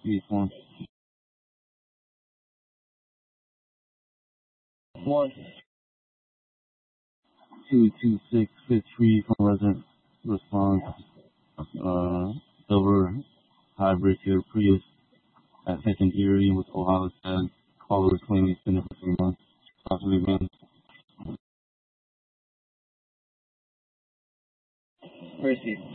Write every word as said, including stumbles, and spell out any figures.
Reform. One. two two six Fifth Street from resident response. Uh, silver hybrid Toyota Prius at Second Erie with Ohio tags. Caller claiming it's been there for three months. Possibly been Receive.